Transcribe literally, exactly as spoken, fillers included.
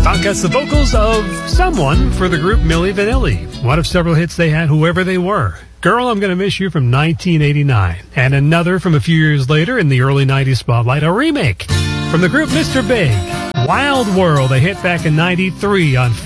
That's the vocals of someone for the group Milli Vanilli. One of several hits they had, whoever they were. Girl, I'm Gonna Miss You from nineteen eighty-nine. And another from a few years later in the early nineties spotlight, a remake from the group Mister Big. Wild World, a hit back in ninety-three on